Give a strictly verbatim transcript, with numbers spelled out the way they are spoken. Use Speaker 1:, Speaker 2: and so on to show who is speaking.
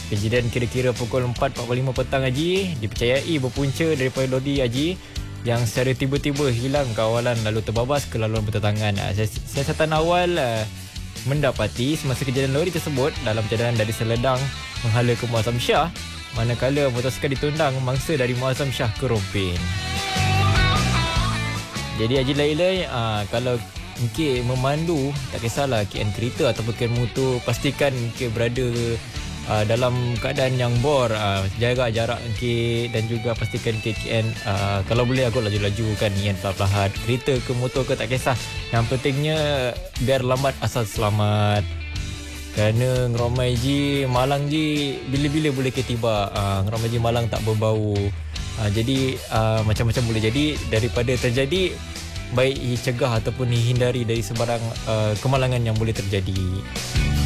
Speaker 1: Kejadian kira-kira pukul empat empat puluh lima petang Haji, dipercayai berpunca daripada lori Haji yang secara tiba-tiba hilang kawalan lalu terbabas ke laluan bertentangan. Siasatan awal uh, mendapati semasa kejadian lori tersebut dalam perjalanan dari Seledang menghala ke Muazzam Shah, manakala motosikal ditundang mangsa dari Muazzam Shah ke Rompin. Jadi Haji Laila, uh, kalau Encik memandu, tak kisahlah K N kereta ataupun K N motor, pastikan Encik berada uh, dalam keadaan yang bor, uh, jarak-jarak Encik, dan juga pastikan K N uh, kalau boleh aku laju-laju kan, yang perlahan-lahan, kereta ke motor ke tak kisah, yang pentingnya biar lambat asal selamat. Kerana ngeromai ji Malang ji bila-bila boleh ke tiba, uh, ngeromai ji Malang tak berbau. Uh, jadi uh, macam-macam boleh jadi. Daripada terjadi, baik cegah ataupun hindari dari sebarang uh, kemalangan yang boleh terjadi.